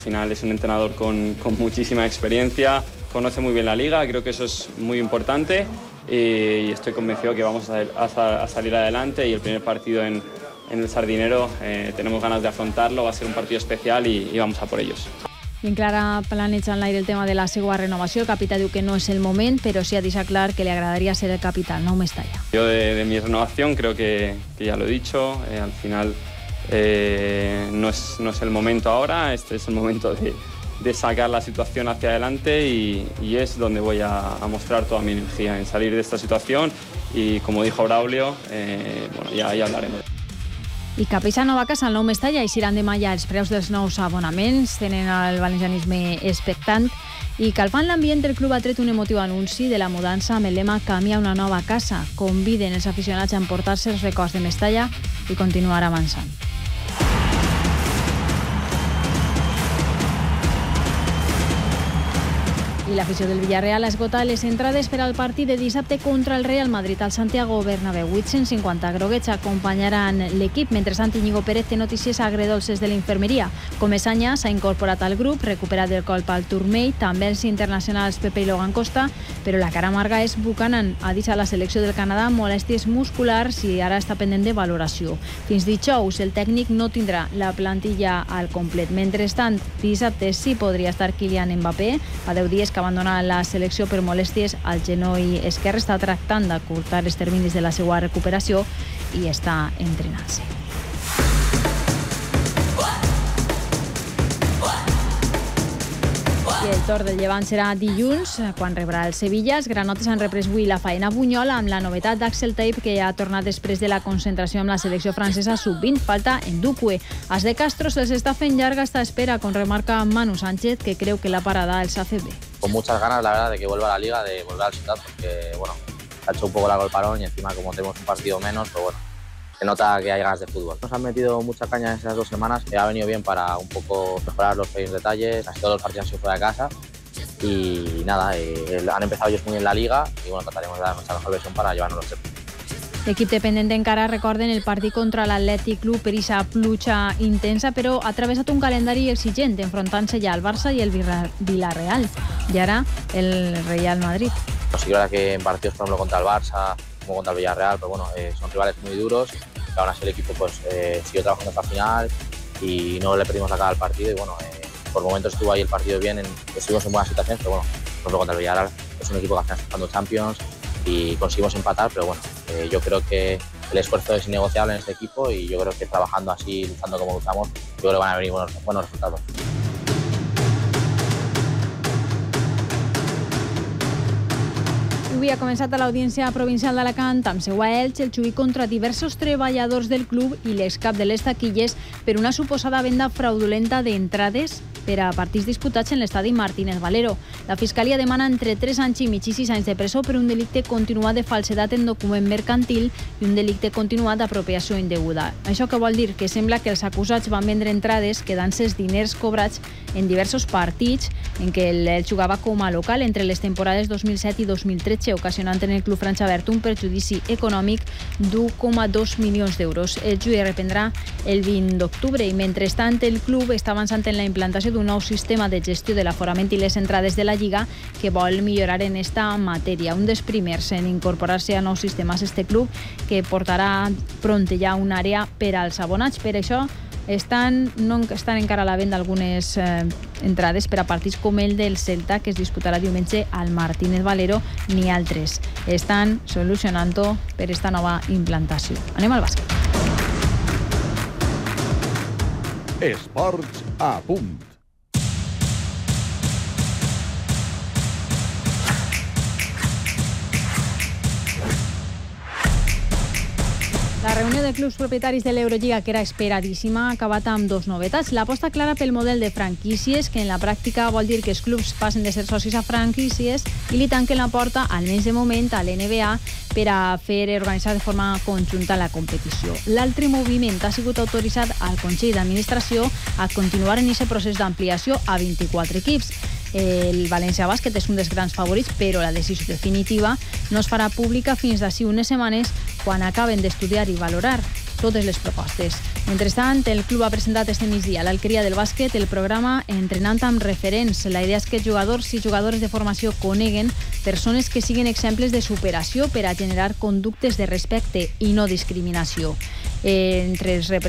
Al final es un entrenador con muchísima experiencia, conoce muy bien la liga, creo que eso es muy importante y estoy convencido que vamos a salir adelante y el primer partido en el Sardinero tenemos ganas de afrontarlo, va a ser un partido especial y vamos a por ellos. I encara planeja en l'aire el tema de la seva renovació. El capità diu que no és el moment, però sí ha deixat clar que le agradaría ser el capità, no Mestalla. Yo de mi renovación creo que ya lo he dicho, al final no es el momento ahora, este es el momento de sacar la situación hacia adelante y es donde voy a mostrar toda mi energía en salir de esta situación y como dijo Braulio, ya hablaremos. I cap a aquesta nova casa, el nou Mestalla, eixiran demà ja els preus dels nous abonaments, tenen el valencianisme expectant i calfant l'ambient, el club ha tret un emotiu anunci de la mudança amb el lema Camí a una nova casa. Conviden els aficionats a emportar-se els records de Mestalla i continuar avançant. I l'afició del Villarreal ha esgotat les entrades per al partit de dissabte contra el Real Madrid al Santiago Bernabéu. 850 groguets acompanyaran l'equip, mentre Íñigo Pérez té notícies agredolces de la infermeria. Comesaña s'ha incorporat al grup, recuperat del colp al turmell, també els internacionals Pepe i Logan Costa, però la cara amarga és Buchanan. Ha dit a la selecció del Canadà molèsties musculars i ara està pendent de valoració. Fins dijous el tècnic no tindrà la plantilla al complet. Mentrestant, dissabte sí podria estar Kylian Mbappé. Fa 10 dies que abandona la selecció per molèsties al genoll esquerre, està tractant d'acurtar els terminis de la seva recuperació i està entrenant-se. I el torn del Llevant serà dilluns, quan rebrà el Sevilla. Els granotes han reprès avui la faena a Bunyol amb la novetat d'Axel Tape, que ja ha tornat després de la concentració amb la selecció francesa sub-20. Falta Ndukwe. Els de Castro se'ls està fent llarga esta espera, com remarca Manu Sánchez, que creu que la parada els hace bé. Con muchas ganas, la verdad, de que vuelva a la Liga, de volver al Ciutat, porque, bueno, ha hecho un poco largo el parón y encima, como tenemos un partido menos, pues bueno, se nota que hay ganas de fútbol. Nos han metido mucha caña en esas 2 semanas, que ha venido bien para un poco mejorar los pequeños detalles. Casi todos los partidos han sido fuera de casa y nada, han empezado ellos muy bien la Liga y bueno, trataremos de dar nuestra mejor versión para llevarnos los 3 puntos. L'equip dependent encara recorden el partit contra l'Atlètic Club per aquesta pluja intensa, però ha travessat un calendari exigent, enfrontant-se ja al Barça y el Villarreal y ara el Real Madrid. Sí, que verdad que en partidos, por ejemplo, contra el Barça como contra el Villarreal, pero bueno, son rivales muy duros, que aún así el equipo pues siguió trabajando hasta el final y no le perdimos la cara al partido y bueno, por momentos estuvo ahí el partido bien, estuvimos en buenas situaciones, pero bueno, por ejemplo, contra el Villarreal es un equipo que al final está jugando Champions y conseguimos empatar, pero bueno, yo creo que el esfuerzo es innegociable en este equipo y yo creo que trabajando así, luchando como luchamos, yo creo que van a venir buenos resultados. Avui ha començat a l'Audiència Provincial d'Alacant amb seu a Elx el juí contra diversos treballadors del club i l'excap de les taquilles per una suposada venda fraudulenta d'entrades per a partits disputats en l'estadi Martínez Valero. La Fiscalia demana entre 3 anys i mig i 6 anys de presó per un delicte continuat de falsedat en document mercantil i un delicte continuat d'apropiació indeguda. Això què vol dir? Que sembla que els acusats van vendre entrades quedant-se els diners cobrats en diversos partits en què el jugava com a local entre les temporades 2007 i 2013, ocasionant en el club franxavert un perjudici econòmic d'1,2 milions d'euros. El juí reprendrà el 20 d'octubre i, mentrestant, el club està avançant en la implantació d'un nou sistema de gestió de l'aforament i les entrades de la Lliga que vol millorar en esta matèria. Un dels primers en incorporar-se a nous sistemes este club, que portarà pront ja una àrea per als abonats. Per això no estan encara a la venda algunes entrades per a partits com el del Celta, que es disputarà diumenge al Martínez Valero, ni altres. Estan solucionant-ho per esta nova implantació. Anem al bàsquet. Esports a punt. La reunió de clubs propietaris de l'Eurolliga, que era esperadíssima, ha acabat amb 2 novetats. L'aposta clara pel model de franquícies, que en la pràctica vol dir que els clubs passen de ser socis a franquícies i li tanquen la porta, almenys de moment, a l'NBA per a fer organitzar de forma conjunta la competició. L'altre moviment ha sigut autoritzat al Consell d'Administració a continuar en aquest procés d'ampliació a 24 equips. El València Bàsquet és un dels grans favorits, però la decisió definitiva no es farà pública fins d'ací unes setmanes, quan acaben d'estudiar i valorar totes les propostes. Mentrestant, el club ha presentat este migdia a l'Alqueria del Bàsquet el programa Entrenant amb referents. La idea és que jugadors i jugadores de formació coneguen persones que siguin exemples de superació per a generar conductes de respecte i no discriminació. Entre els